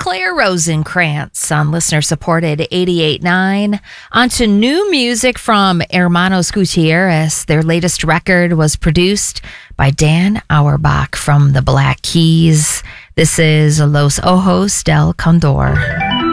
Claire Rosenkrantz on listener-supported 88.9. On to new music from Hermanos Gutierrez. Their latest record was produced by Dan Auerbach from the Black Keys. This is Los Ojos del Condor.